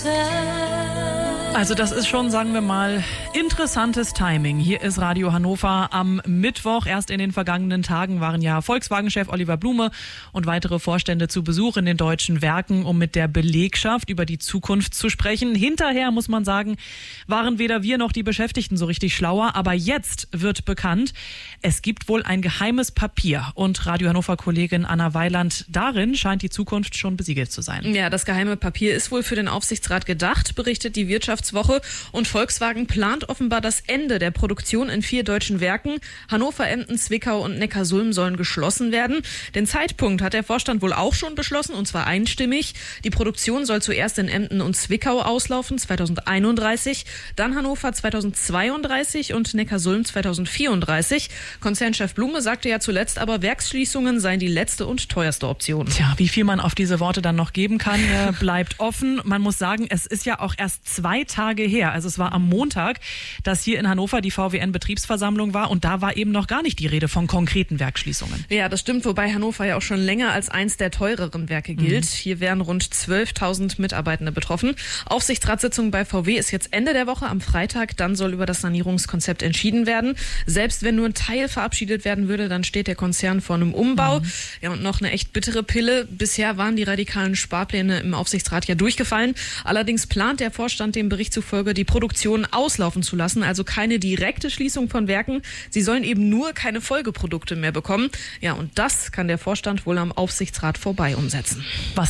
Also das ist schon, sagen wir mal, interessantes Timing. Hier ist Radio Hannover am Mittwoch. Erst in den vergangenen Tagen waren ja Volkswagen-Chef Oliver Blume und weitere Vorstände zu Besuch in den deutschen Werken, um mit der Belegschaft über die Zukunft zu sprechen. Hinterher, muss man sagen, waren weder wir noch die Beschäftigten so richtig schlauer. Aber jetzt wird bekannt, es gibt wohl ein geheimes Papier. Und Radio Hannover-Kollegin Anna Weiland, darin scheint die Zukunft schon besiegelt zu sein. Ja, das geheime Papier ist wohl für den Aufsichtsrat gedacht, berichtet die Wirtschaftswoche. Und Volkswagen plant offenbar das Ende der Produktion in 4 deutschen Werken. Hannover, Emden, Zwickau und Neckarsulm sollen geschlossen werden. Den Zeitpunkt hat der Vorstand wohl auch schon beschlossen, und zwar einstimmig. Die Produktion soll zuerst in Emden und Zwickau auslaufen, 2031, dann Hannover 2032 und Neckarsulm 2034. Konzernchef Blume sagte ja zuletzt aber, Werksschließungen seien die letzte und teuerste Option. Tja, wie viel man auf diese Worte dann noch geben kann, bleibt offen. Man muss sagen, es ist ja auch erst 2 Tage her. Also es war am Montag, dass hier in Hannover die VWN-Betriebsversammlung war, und da war eben noch gar nicht die Rede von konkreten Werksschließungen. Ja, das stimmt, wobei Hannover ja auch schon länger als eins der teureren Werke gilt. Hier wären rund 12.000 Mitarbeitende betroffen. Aufsichtsratssitzung bei VW ist jetzt Ende der Woche am Freitag. Dann soll über das Sanierungskonzept entschieden werden. Selbst wenn nur ein Teil verabschiedet werden würde, dann steht der Konzern vor einem Umbau. Ja, und noch eine echt bittere Pille. Bisher waren die radikalen Sparpläne im Aufsichtsrat ja durchgefallen. Allerdings plant der Vorstand dem Bericht zufolge, die Produktion auslaufen zu lassen. Also keine direkte Schließung von Werken. Sie sollen eben nur keine Folgeprodukte mehr bekommen. Ja, und das kann der Vorstand wohl am Aufsichtsrat vorbei umsetzen. Was